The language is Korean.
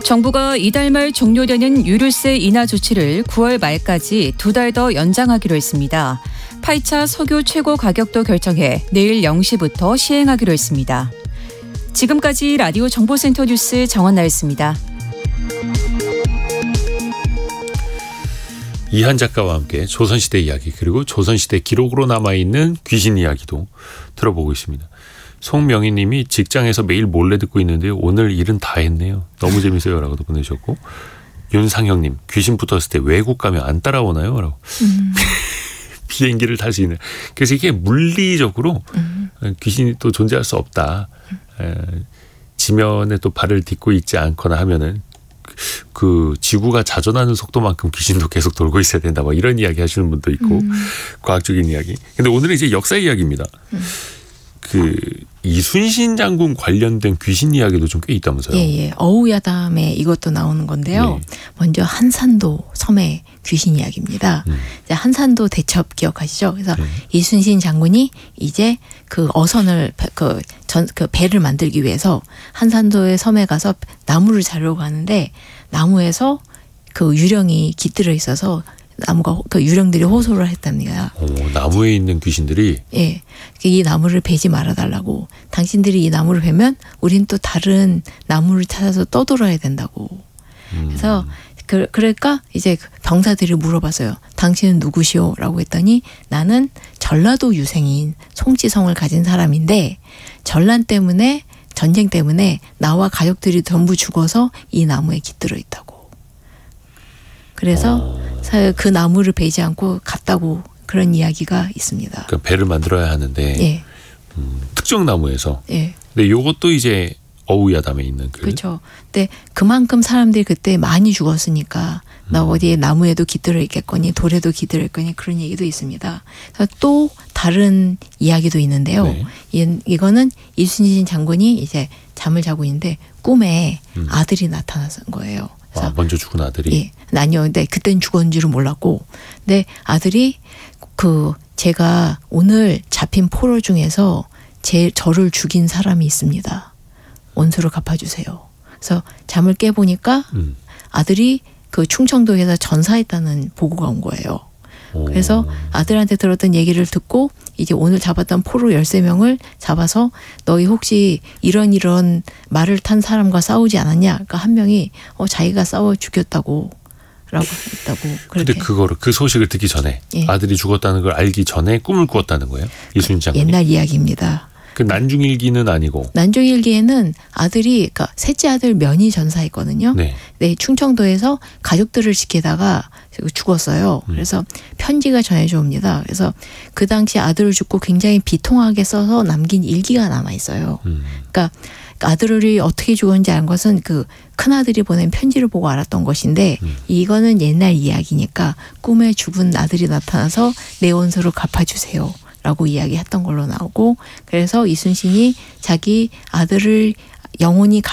정부가 이달 말 종료되는 유류세 인하 조치를 9월 말까지 2달 더 연장하기로 했습니다. 8차 석유 최고 가격도 결정해 내일 0시부터 시행하기로 했습니다. 지금까지 라디오 정보센터 뉴스 정원나였습니다. 이한 작가와 함께 조선시대 이야기 그리고 조선시대 기록으로 남아있는 귀신 이야기도 들어보고 있습니다. 송명희 님이 직장에서 매일 몰래 듣고 있는데요. 오늘 일은 다 했네요. 너무 재밌어요. 라고도 보내주셨고 윤상형 님 귀신 붙었을 때 외국 가면 안 따라오나요? 라고. 비행기를 탈 수 있는. 그래서 이게 물리적으로 귀신이 또 존재할 수 없다. 지면에 또 발을 딛고 있지 않거나 하면은 그 지구가 자전하는 속도만큼 귀신도 계속 돌고 있어야 된다. 뭐 이런 이야기 하시는 분도 있고 과학적인 이야기. 근데 오늘은 이제 역사 이야기입니다. 그 이순신 장군 관련된 귀신 이야기도 좀 꽤 있다면서요. 예. 어우야담에 이것도 나오는 건데요. 네. 먼저 한산도 섬의 귀신 이야기입니다. 한산도 대첩 기억하시죠? 그래서 이순신 장군이 이제 그 어선을 그 배를 만들기 위해서 한산도의 섬에 가서 나무를 자르려고 하는데 나무에서 그 유령이 깃들어 있어서 나무가 그 유령들이 호소를 했답니다. 나무에 있는 귀신들이 예, 이 나무를 베지 말아달라고. 당신들이 이 나무를 베면 우린 또 다른 나무를 찾아서 떠돌아야 된다고. 그래서 그러니까 이제 병사들이 물어봤어요. 당신은 누구시오? 라고 했더니 나는 전라도 유생인 송치성을 가진 사람인데 전란 때문에 전쟁 때문에 나와 가족들이 전부 죽어서 이 나무에 깃들어 있다고. 그래서 그 나무를 베지 않고 갔다고 그런 이야기가 있습니다. 그러니까 배를 만들어야 하는데 예. 특정 나무에서. 예. 근데 이것도 이제 어우야담에 있는 그. 그렇죠. 근데 그만큼 사람들이 그때 많이 죽었으니까 나 어디에 나무에도 깃들어 있겠거니 돌에도 깃들어 있겠거니 그런 얘기도 있습니다. 그래서 또 다른 이야기도 있는데요. 네. 이거는 이순신 장군이 이제 잠을 자고 있는데 꿈에 아들이 나타난 거예요. 먼저 죽은 아들이. 예. 아니요. 근데 그땐 죽은 줄은 몰랐고. 근데 아들이 제가 오늘 잡힌 포로 중에서 저를 죽인 사람이 있습니다. 원수를 갚아주세요. 그래서 잠을 깨보니까 아들이 그 충청도에서 전사했다는 보고가 온 거예요. 그래서 아들한테 들었던 얘기를 듣고 이제 오늘 잡았던 포로 13명을 잡아서 너희 혹시 이런 말을 탄 사람과 싸우지 않았냐? 그러니까 한 명이 자기가 싸워 죽였다고 라고 했다고. 근데 그 소식을 듣기 전에 예. 아들이 죽었다는 걸 알기 전에 꿈을 꾸었다는 거예요? 이순신 장군이? 옛날 이야기입니다. 그 난중일기는 아니고. 난중일기에는 아들이 그러니까 셋째 아들 면이 전사했거든요. 네. 충청도에서 가족들을 지키다가 죽었어요. 그래서 편지가 전해져 옵니다. 그래서 그 당시 아들을 죽고 굉장히 비통하게 써서 남긴 일기가 남아 있어요. 그러니까 아들이 어떻게 죽었는지 알 것은 그 큰아들이 보낸 편지를 보고 알았던 것인데 이거는 옛날 이야기니까 꿈에 죽은 아들이 나타나서 내 원수를 갚아주세요. 라고 이야기했던 걸로 나오고 그래서 이순신이 자기 아들을 영원히